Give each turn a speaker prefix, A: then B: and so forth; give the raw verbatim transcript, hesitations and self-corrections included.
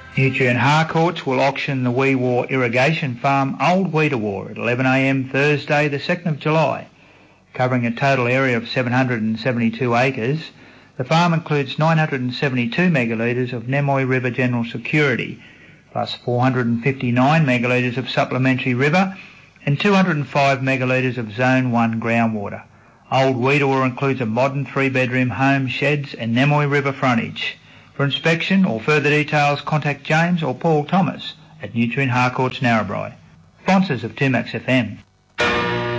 A: Nutrient Harcourts will auction the Wee Waa Irrigation Farm Old Weetawar at eleven a m Thursday the second of July. Covering a total area of seven hundred seventy-two acres, the farm includes nine hundred seventy-two megalitres of Nemoy River General Security, plus four hundred fifty-nine megalitres of supplementary river and two hundred five megalitres of Zone one groundwater. Old Weetawar includes a modern three-bedroom home, sheds and Nemoy River frontage. For inspection or further details, contact James or Paul Thomas at Nutrient Harcourts Narrabri. Sponsors of two Max F M.